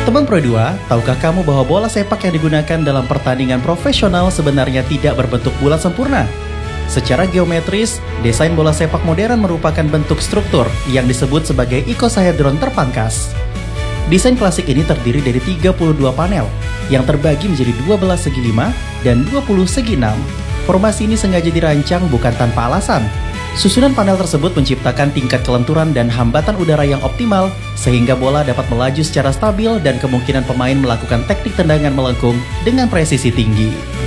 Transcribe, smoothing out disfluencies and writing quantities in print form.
Teman Pro 2, tahukah kamu bahwa bola sepak yang digunakan dalam pertandingan profesional sebenarnya tidak berbentuk bulat sempurna? Secara geometris, desain bola sepak modern merupakan bentuk struktur yang disebut sebagai icosahedron terpangkas. Desain klasik ini terdiri dari 32 panel yang terbagi menjadi 12 segi 5 dan 20 segi 6. Formasi ini sengaja dirancang bukan tanpa alasan. Susunan panel tersebut menciptakan tingkat kelenturan dan hambatan udara yang optimal sehingga bola dapat melaju secara stabil dan kemungkinan pemain melakukan teknik tendangan melengkung dengan presisi tinggi.